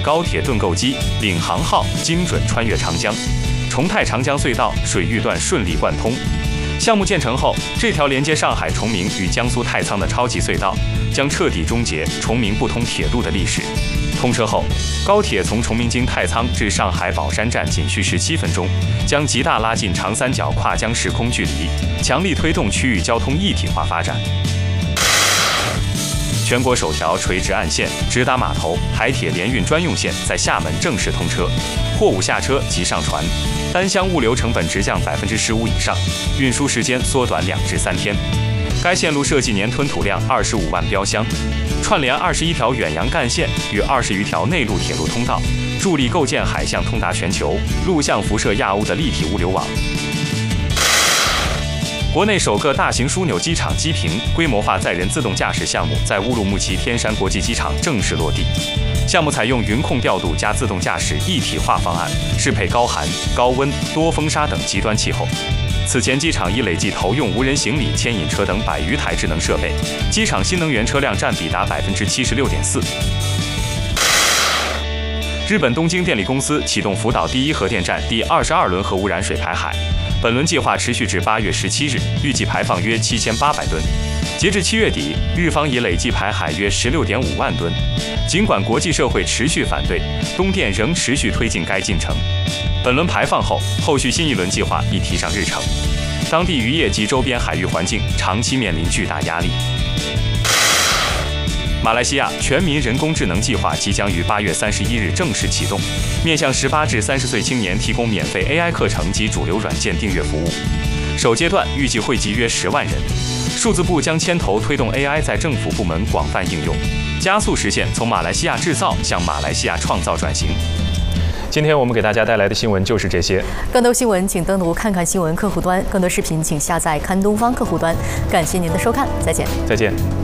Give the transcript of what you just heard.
高铁盾构机，领航号精准穿越长江，重泰长江隧道水域段顺利贯通。项目建成后，这条连接上海崇明与江苏太仓的超级隧道将彻底终结崇明不通铁路的历史。通车后，高铁从崇明经太仓至上海宝山站仅需17分钟，将极大拉近长三角跨江时空距离，强力推动区域交通一体化发展。全国首条垂直岸线直达码头海铁联运专用线在厦门正式通车，货物下车即上船，单箱物流成本直降15%以上，运输时间缩短2至3天。该线路设计年吞吐量25万标箱，串联21条远洋干线与20余条内陆铁路通道，助力构建海象通达全球、陆相辐射亚欧的立体物流网。国内首个大型枢纽机场机坪规模化载人自动驾驶项目在乌鲁木齐天山国际机场正式落地。项目采用云控调度加自动驾驶一体化方案，适配高寒、高温、多风沙等极端气候。此前，机场已累计投用无人行李牵引车等100余台智能设备，机场新能源车辆占比达76.4%。日本东京电力公司启动福岛第一核电站第22轮核污染水排海。本轮计划持续至8月17日，预计排放约7800吨。截至7月底，日方已累计排海约16.5万吨。尽管国际社会持续反对，东电仍持续推进该进程。本轮排放后，后续新一轮计划已提上日程。当地渔业及周边海域环境长期面临巨大压力。马来西亚全民人工智能计划即将于8月31日正式启动，面向18至30岁青年提供免费 AI 课程及主流软件订阅服务。首阶段预计惠及约10万人。数字部将牵头推动 AI 在政府部门广泛应用，加速实现从马来西亚制造向马来西亚创造转型。今天我们给大家带来的新闻就是这些。 更多新闻请登录看看新闻客户端，更多视频请下载看东方客户端。感谢您的收看，再见。 再见。